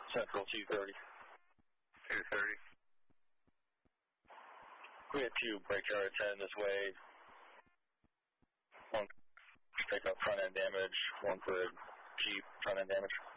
Central 230. 230. We had 2 brake yards heading this way. One pick up front end damage, one for a Jeep front end damage.